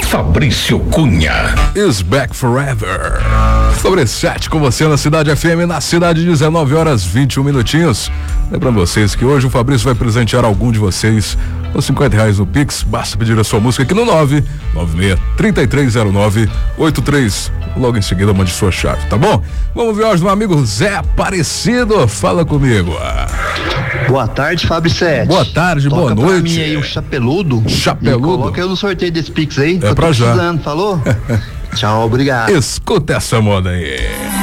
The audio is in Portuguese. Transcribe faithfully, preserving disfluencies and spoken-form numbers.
Fabrício Cunha. Is back forever. Sobre sete com você na Cidade F M, na cidade, dezenove horas vinte e um minutinhos. Lembrando vocês que hoje o Fabrício vai presentear algum de vocês com cinquenta reais no Pix. Basta pedir a sua música aqui no nove nove seis, três três zero nove, oito três. Logo em seguida mande sua chave, tá bom? Vamos ver hoje do amigo Zé Aparecido. Fala comigo. Boa tarde, Fábio Sete. Boa tarde, Toca boa pra noite. mim aí o Chapeludo. Chapeludo. E coloca eu no sorteio desse Pix aí. É eu pra tô já. precisando, falou? Tchau, obrigado. Escuta essa moda aí.